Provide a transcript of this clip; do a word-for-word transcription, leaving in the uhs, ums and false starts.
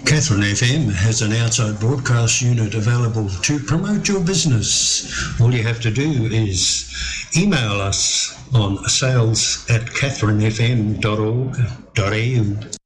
Catherine F M has an outside broadcast unit available to promote your business. All you have to do is email us on sales at catherine f m dot org dot a u.